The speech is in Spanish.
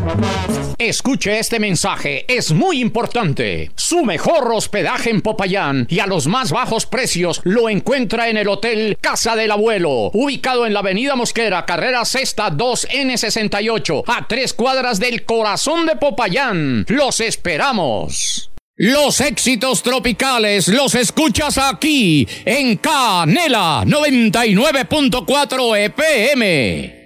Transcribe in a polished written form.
Escuche este mensaje, es muy importante. Su mejor hospedaje en Popayán y a los más bajos precios lo encuentra en el Hotel Casa del Abuelo, ubicado en la Avenida Mosquera, carrera Sexta 2N68, a 3 cuadras del corazón de Popayán. ¡Los esperamos! Los éxitos tropicales los escuchas aquí en Canela 99.4 FM.